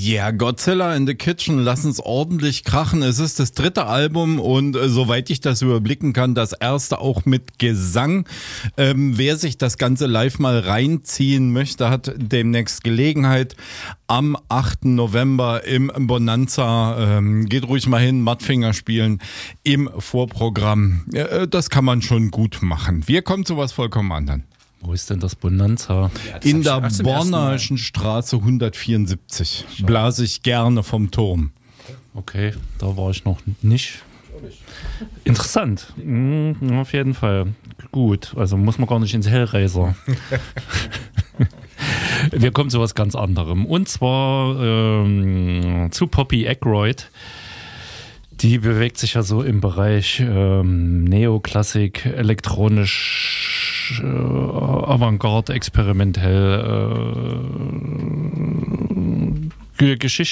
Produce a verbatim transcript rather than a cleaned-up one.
Yeah, Godzilla in the Kitchen, lass uns ordentlich krachen. Es ist das dritte Album und äh, soweit ich das überblicken kann, das erste auch mit Gesang. Ähm, wer sich das Ganze live mal reinziehen möchte, hat demnächst Gelegenheit. Am achten November im Bonanza. Ähm, geht ruhig mal hin, Mattfinger spielen im Vorprogramm. Äh, das kann man schon gut machen. Wir kommen zu was vollkommen anderem. Wo ist denn das Bonanza? Ja, das in der Bornaischen Straße hundertvierundsiebzig. Blase ich gerne vom Turm. Okay, da war ich noch nicht. Interessant. Mhm, auf jeden Fall. Gut, also muss man gar nicht ins Hellraiser. Wir kommen zu was ganz anderem. Und zwar ähm, zu Poppy Aykroyd. Die bewegt sich ja so im Bereich ähm, Neoklassik, elektronisch, äh, Avantgarde, experimentell, äh, Geschichte.